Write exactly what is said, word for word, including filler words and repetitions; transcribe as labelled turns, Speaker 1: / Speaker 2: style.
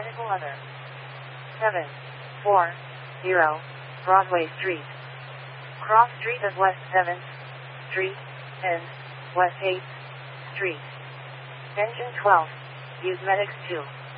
Speaker 1: Medical Other. seven four zero Broadway Street. Cross Street of West seventh Street and West eighth Street. Engine twelve. Use Medics two.